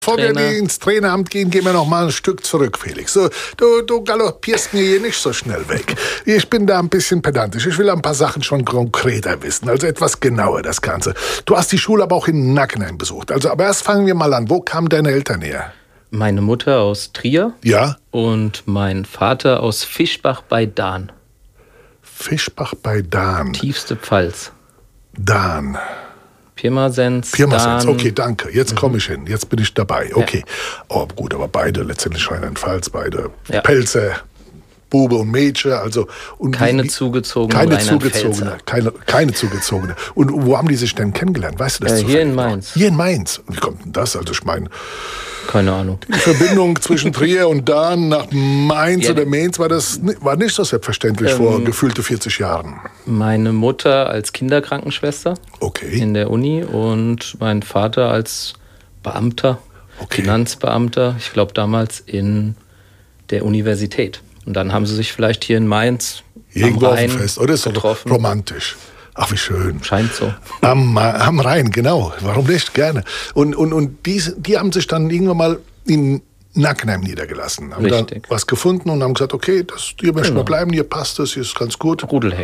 Bevor wir ins Traineramt gehen, gehen wir noch mal ein Stück zurück, Felix. So, du galoppierst mir hier nicht so schnell weg. Ich bin da ein bisschen pedantisch. Ich will ein paar Sachen schon konkreter wissen, also etwas genauer das Ganze. Du hast die Schule aber auch in Nackenheim besucht. Aber erst fangen wir mal an. Wo kamen deine Eltern her? Meine Mutter aus Trier. Ja. Und mein Vater aus Fischbach bei Dahn. Fischbach bei Dahn. Tiefste Pfalz. Dahn. Pirmasens. Pirmasens, okay, danke. Jetzt komme ich hin. Jetzt bin ich dabei. Okay. Ja. Oh, gut, aber beide letztendlich Rheinland-Pfalz, beide Pelzer, Bube und Mädchen. Also, und keine zugezogene. Keine zugezogene. Und wo haben die sich denn kennengelernt? Weißt du das zufällig? Hier in Mainz. Hier in Mainz. Und wie kommt denn das? Also ich meine... Keine Ahnung. Die Verbindung zwischen Trier und Dahn nach Mainz oder Mainz war nicht so selbstverständlich vor gefühlte 40 Jahren. Meine Mutter als Kinderkrankenschwester in der Uni und mein Vater als Beamter, Finanzbeamter, ich glaube damals in der Universität. Und dann haben sie sich vielleicht hier in Mainz irgendwo am Rhein auf dem Fest, oder? Ist getroffen. So romantisch. Ach, wie schön. Scheint so. Am Rhein, genau. Warum nicht? Gerne. Und die haben sich dann irgendwann mal in Nackenheim niedergelassen. Haben da was gefunden und haben gesagt, okay, hier möchten wir bleiben, hier passt das, hier ist ganz gut. Rudelheck.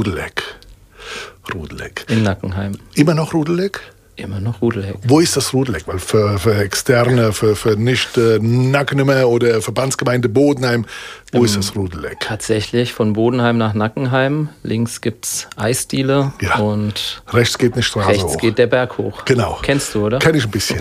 In Nackenheim. Immer noch Rudelheck? Immer noch Rudelheck. Wo ist das Rudelheck? Weil für Externe, für nicht Nackenheimer oder Verbandsgemeinde Bodenheim, wo ist das Rudelheck? Tatsächlich von Bodenheim nach Nackenheim. Links gibt's Eisdiele und rechts geht eine Straße hoch. Rechts geht der Berg hoch. Genau. Kennst du, oder? Kenn ich ein bisschen.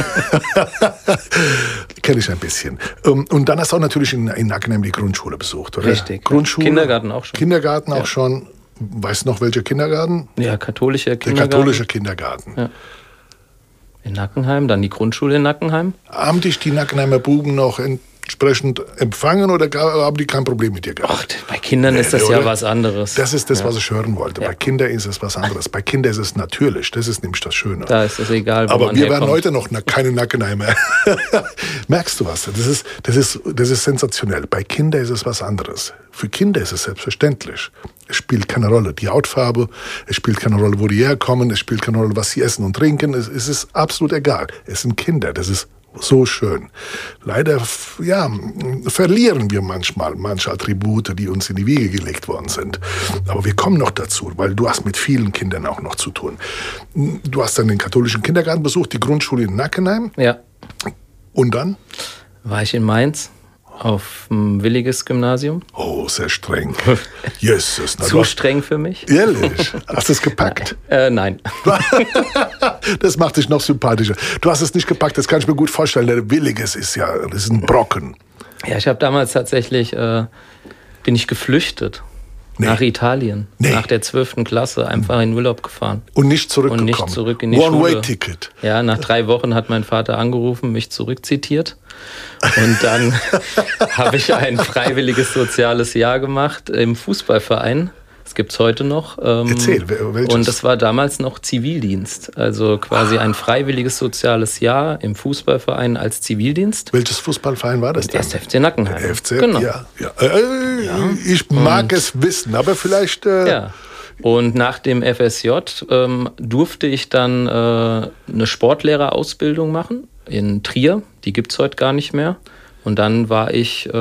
Und dann hast du auch natürlich in Nackenheim die Grundschule besucht, oder? Richtig. Grundschule. Kindergarten auch schon. Kindergarten auch schon. Weißt du noch, welcher Kindergarten? Ja, katholischer Kindergarten. Der katholische Kindergarten. Ja. In Nackenheim, dann die Grundschule in Nackenheim. Haben dich die Nackenheimer Buben noch entsprechend empfangen oder haben die kein Problem mit dir gehabt? Ach, bei Kindern ist das ja was anderes. Das ist das, was ich hören wollte. Bei Kindern ist es was anderes. Bei Kindern ist es natürlich. Das ist nämlich das Schöne. Da ist es egal, wo aber man wir herkommt. werden heute noch keine Nackenheimer. Merkst du was? Das ist sensationell. Bei Kindern ist es was anderes. Für Kinder ist es selbstverständlich. Es spielt keine Rolle die Hautfarbe, es spielt keine Rolle, wo die herkommen, es spielt keine Rolle, was sie essen und trinken. Es ist absolut egal. Es sind Kinder, das ist so schön. Leider verlieren wir manchmal manche Attribute, die uns in die Wiege gelegt worden sind. Aber wir kommen noch dazu, weil du hast mit vielen Kindern auch noch zu tun. Du hast dann den katholischen Kindergarten besucht, die Grundschule in Nackenheim. Ja. Und dann? War ich in Mainz auf dem Williges Gymnasium. Oh, sehr streng. Jesus. Zu streng für mich. Ehrlich? Hast du es gepackt? Nein. Das macht dich noch sympathischer. Du hast es nicht gepackt, das kann ich mir gut vorstellen. Der Williges das ist ein Brocken. Ja, ich habe damals tatsächlich, bin ich geflüchtet. Nach Italien. Nach der 12. Klasse einfach in Urlaub gefahren. Und nicht zurückgekommen? Und nicht zurück in die Schule. One-Way-Ticket? Ja, nach 3 Wochen hat mein Vater angerufen, mich zurückzitiert. Und dann habe ich ein freiwilliges soziales Jahr gemacht im Fußballverein. Das gibt es heute noch. Erzähl, welches? Und das war damals noch Zivildienst. Also quasi ein freiwilliges soziales Jahr im Fußballverein als Zivildienst. Welches Fußballverein war das dann? Der FC Nackenheim. Der FC? Genau. Ja. Ich mag es wissen, aber vielleicht... Ja. Und nach dem FSJ durfte ich dann eine Sportlehrerausbildung machen in Trier. Die gibt es heute gar nicht mehr. Und dann war ich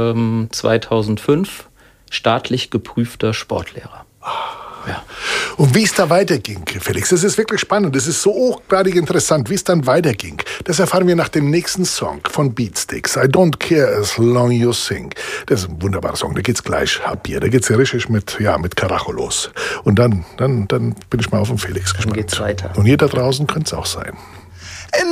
2005 staatlich geprüfter Sportlehrer. Ja. Und wie es da weiterging, Felix, das ist wirklich spannend, das ist so hochgradig interessant, wie es dann weiterging. Das erfahren wir nach dem nächsten Song von Beatsticks. I don't care as long you sing. Das ist ein wunderbarer Song, da geht's gleich ab hier. Da geht's ja richtig mit Karacho los. Und dann bin ich mal auf den Felix gespannt. Dann geht's weiter. Und ihr da draußen könnt's auch sein.